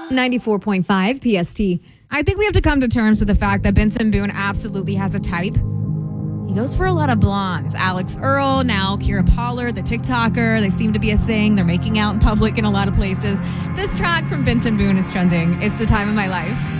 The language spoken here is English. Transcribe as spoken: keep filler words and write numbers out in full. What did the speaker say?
ninety-four point five P S T. I think we have to come to terms with the fact that Benson Boone absolutely has a type. He goes for a lot of blondes. Alex Earl, now Kira Pollard, the TikToker. They seem to be a thing. They're making out in public in a lot of places. This track from Benson Boone is trending. It's the time of my life.